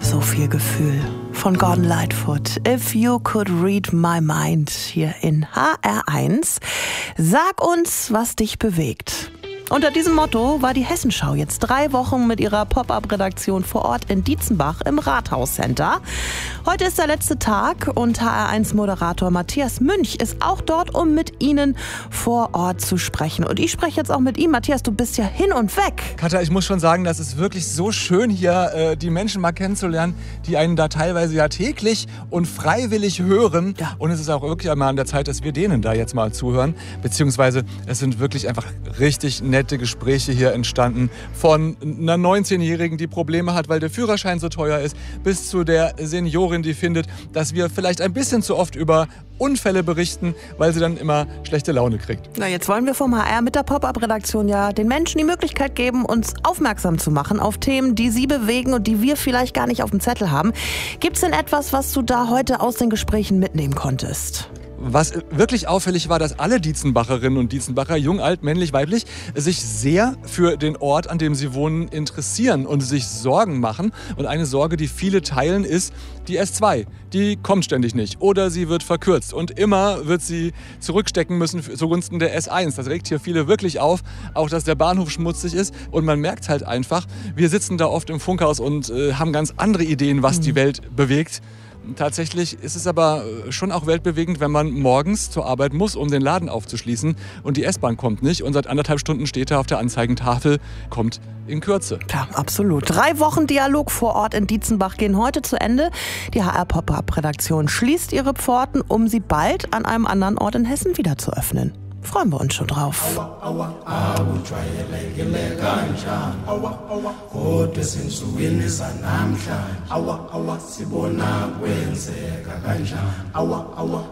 So viel Gefühl von Gordon Lightfoot. If You Could Read My Mind hier in HR1. Sag uns, was dich bewegt. Unter diesem Motto war die Hessenschau jetzt 3 Wochen mit ihrer Pop-Up-Redaktion vor Ort in Dietzenbach im Rathauscenter. Heute ist der letzte Tag und HR1-Moderator Matthias Münch ist auch dort, um mit Ihnen vor Ort zu sprechen. Und ich spreche jetzt auch mit ihm. Matthias, du bist ja hin und weg. Katja, ich muss schon sagen, das ist wirklich so schön hier, die Menschen mal kennenzulernen, die einen da teilweise ja täglich und freiwillig hören. Ja. Und es ist auch wirklich einmal an der Zeit, dass wir denen da jetzt mal zuhören. Beziehungsweise es sind wirklich einfach richtig nette Gespräche hier entstanden. Von einer 19-Jährigen, die Probleme hat, weil der Führerschein so teuer ist, bis zu der Seniorin, die findet, dass wir vielleicht ein bisschen zu oft über Unfälle berichten, weil sie dann immer schlechte Laune kriegt. Na, jetzt wollen wir vom HR mit der Pop-Up-Redaktion ja den Menschen die Möglichkeit geben, uns aufmerksam zu machen auf Themen, die sie bewegen und die wir vielleicht gar nicht auf dem Zettel haben. Gibt's denn etwas, was du da heute aus den Gesprächen mitnehmen konntest? Was wirklich auffällig war, dass alle Dietzenbacherinnen und Dietzenbacher, jung, alt, männlich, weiblich, sich sehr für den Ort, an dem sie wohnen, interessieren und sich Sorgen machen. Und eine Sorge, die viele teilen, ist die S2. Die kommt ständig nicht oder sie wird verkürzt. Und immer wird sie zurückstecken müssen zugunsten der S1. Das regt hier viele wirklich auf, auch dass der Bahnhof schmutzig ist. Und man merkt halt einfach, wir sitzen da oft im Funkhaus und haben ganz andere Ideen, was die Welt bewegt. Tatsächlich ist es aber schon auch weltbewegend, wenn man morgens zur Arbeit muss, um den Laden aufzuschließen und die S-Bahn kommt nicht und seit 1,5 Stunden steht er auf der Anzeigentafel, kommt in Kürze. Ja, absolut. 3 Wochen Dialog vor Ort in Dietzenbach gehen heute zu Ende. Die HR Pop-Up-Redaktion schließt ihre Pforten, um sie bald an einem anderen Ort in Hessen wieder zu öffnen. Freuen wir uns schon drauf.